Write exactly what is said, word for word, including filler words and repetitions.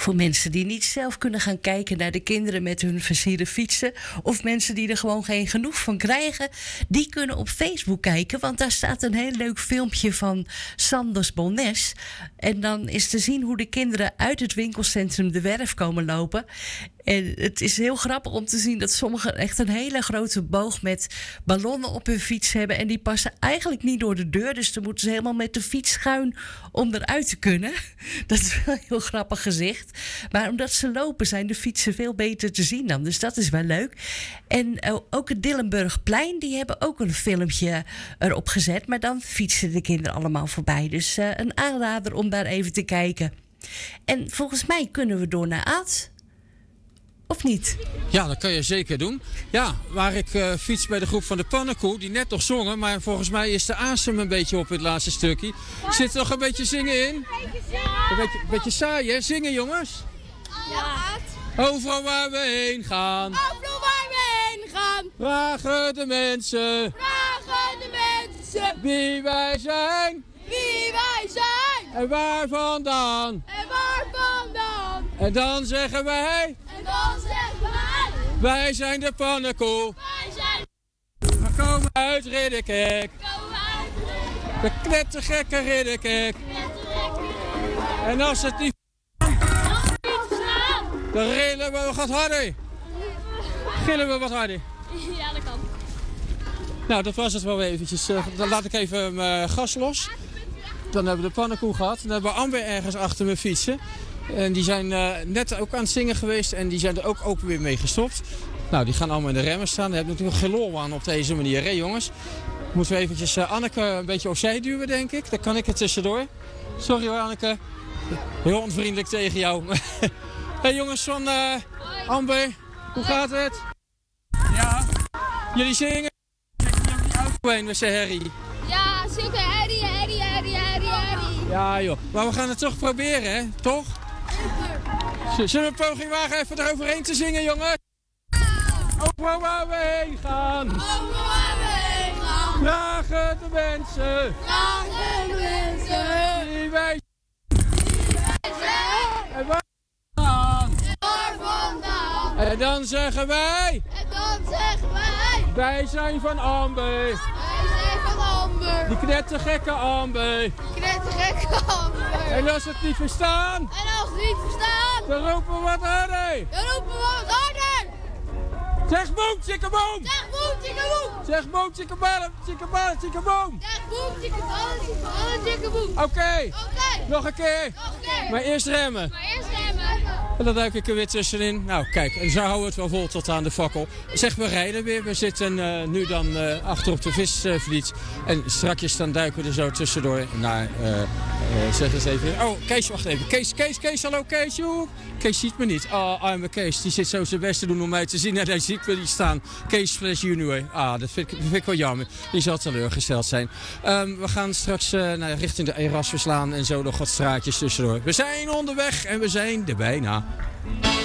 Voor mensen die niet zelf kunnen gaan kijken naar de kinderen met hun versierde fietsen. Of mensen die er gewoon geen genoeg van krijgen. Die kunnen op Facebook kijken. Want daar staat een heel leuk filmpje van Sanders Bolnes. En dan is te zien hoe de kinderen uit het winkelcentrum de Werf komen lopen. En het is heel grappig om te zien dat sommigen echt een hele grote boog met ballonnen op hun fiets hebben. En die passen eigenlijk niet door de deur. Dus dan moeten ze helemaal met de fiets schuin om eruit te kunnen. Dat is wel een heel grappig gezicht. Maar omdat ze lopen zijn de fietsen veel beter te zien dan. Dus dat is wel leuk. En uh, ook het Dillenburgplein, die hebben ook een filmpje erop gezet. Maar dan fietsen de kinderen allemaal voorbij. Dus uh, een aanrader om daar even te kijken. En volgens mij kunnen we door naar Aad. Of niet? Ja, dat kan je zeker doen. Ja, waar ik uh, fiets bij de groep van de Pannenkoek, die net nog zongen. Maar volgens mij is de asem een beetje op het laatste stukje. Zit er nog een beetje zingen in? Een beetje, een beetje saai, hè? Zingen, jongens? Ja. Overal waar we heen gaan. Overal waar we heen gaan. Vragen de mensen. Vragen de mensen. Wie wij zijn. Wie wij zijn. En waar vandaan. En waar vandaan. En dan zeggen wij. En dan zeggen wij. Wij zijn de Pannenkoek. Wij zijn. We komen uit Ridderkerk. We komen uit Ridderkerk. De knettergekke Ridderkerk. En als het niet... Dan rillen we wat harder. Gillen we wat harder. Ja, dat kan. Nou, dat was het wel eventjes. Uh, dan laat ik even mijn gas los. Dan hebben we de Pannenkoek gehad. Dan hebben we Amber ergens achter me fietsen. En die zijn uh, net ook aan het zingen geweest. En die zijn er ook open weer mee gestopt. Nou, die gaan allemaal in de remmen staan. Daar hebben we natuurlijk geen lol aan op deze manier, hè jongens? Moeten we eventjes uh, Anneke een beetje opzij duwen, denk ik. Dan kan ik er tussendoor. Sorry hoor, Anneke. Heel onvriendelijk tegen jou. Hé hey, jongens van uh, Amber, hoe gaat het? Ja. Jullie zingen? Heen met zijn herrie. Ja, zulke herrie, herrie, herrie, herrie, herrie. Ja joh, maar we gaan het toch proberen, hè? Toch? Z- Zullen we een poging wagen even eroverheen te zingen, jongen? Overal waar we heen gaan. Overal waar we heen gaan. Vragen de mensen. Vragen de mensen. Wie wij zijn. en waar vandaan. En waar vandaan. En dan zeggen wij. En dan zeggen wij. Wij zijn van Amber. Wij zijn van Amber. Die knettergekke Amber. Die knettergekke Amber. En als we het niet verstaan. En als we het niet verstaan. Dan roepen we wat harder. Dan roepen we wat harder. Zeg boem, chickaboom. Zeg boem, chickaboom. Zeg boem, chickaballen, chickaballen, chickaboom. Zeg boem, chickaballen, chickaballen, chickaboom. Oké. Oké. Nog een keer. Nog een keer. Maar eerst remmen. Maar eerst remmen. En dan duik ik er weer tussenin. Nou, kijk, en zo houden we het wel vol tot aan de fakkel. Zeg, we rijden weer. We zitten uh, nu dan uh, achter op de visvliet. En strakjes dan duiken we er zo tussendoor naar, uh, uh, zeg eens even. Oh, Kees, wacht even. Kees, Kees, Kees, hallo Kees, joh. Kees ziet me niet. Oh, arme Kees, die zit zo zijn best te doen om mij te zien. En hij ziet me niet staan. Kees Flash Junior. Ah, dat vind ik, dat vind ik wel jammer. Die zal teleurgesteld zijn. Um, we gaan straks uh, nou, richting de Erasmuslaan en zo nog wat straatjes tussendoor. We zijn onderweg en we zijn er bijna.